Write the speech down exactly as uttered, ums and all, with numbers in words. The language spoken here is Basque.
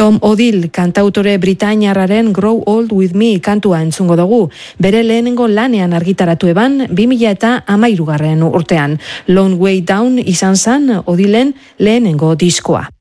Tom Odell kantautore britainiarraren Grow Old With Me kantua entzungo dugu. Bere lehenengo lanean argitaratu eban bi mila eta hamairugarren urtean. Long Way Down izan zan Odellen lehenengo diskoa.